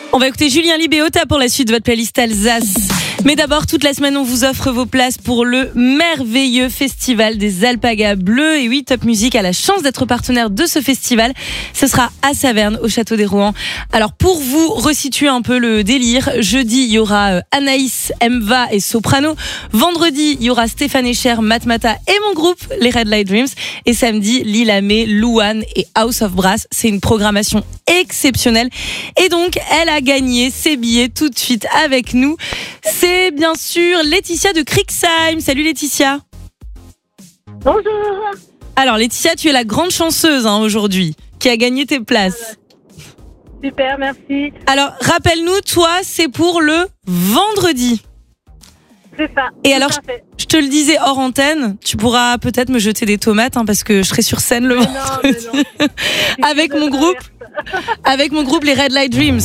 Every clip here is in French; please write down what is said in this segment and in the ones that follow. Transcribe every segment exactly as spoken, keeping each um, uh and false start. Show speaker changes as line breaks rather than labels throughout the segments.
On va écouter Julien Lieb et Ota pour la suite de votre playlist Alsace. Mais d'abord, toute la semaine, on vous offre vos places pour le merveilleux festival des Alpagas Bleues. Et oui, Top Music a la chance d'être partenaire de ce festival. Ce sera à Saverne, au Château des Rouen. Alors, pour vous resituer un peu le délire, jeudi, il y aura Anaïs, Emva et Soprano. Vendredi, il y aura Stéphane Echer, Matmata et mon groupe, les Red Light Dreams. Et samedi, Lil Amé, Louane et House of Brass. C'est une programmation exceptionnelle. Et donc, elle a gagné ses billets tout de suite avec nous. C'est bien sûr Laetitia de Crixheim. Salut Laetitia.
Bonjour.
Alors Laetitia, tu es la grande chanceuse hein, aujourd'hui qui a gagné tes places.
Super, merci.
Alors rappelle-nous, toi, c'est pour le vendredi.
C'est ça.
Et alors, je te le disais hors antenne, tu pourras peut-être me jeter des tomates hein, parce que je serai sur scène le
mais
vendredi
non, mais non.
avec mon groupe, avec mon groupe les Red Light Dreams.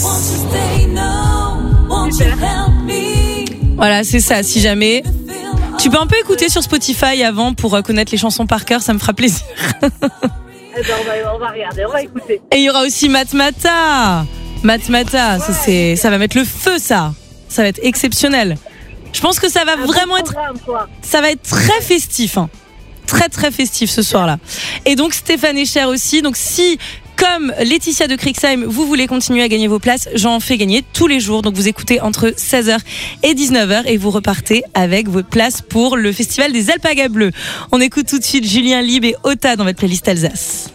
Super.
Voilà, c'est ça. Si jamais, tu peux un peu écouter sur Spotify avant pour connaître les chansons par cœur, ça me fera plaisir.
Eh ben, on, va, on va regarder, on va écouter.
Et il y aura aussi Matmata. Matmata, ça, c'est, ça va mettre le feu, ça. Ça va être exceptionnel. Je pense que ça va
Un
vraiment
bon
être,
quoi.
ça va être très festif, hein. Très très festif ce soir-là. Et donc Stéphane Echer aussi. Donc si, comme Laetitia de Crixheim, vous voulez continuer à gagner vos places, j'en fais gagner tous les jours. Donc vous écoutez entre seize heures et dix-neuf heures et vous repartez avec vos places pour le festival des Alpagas Bleues. On écoute tout de suite Julien Lieb et Ota dans votre playlist Alsace.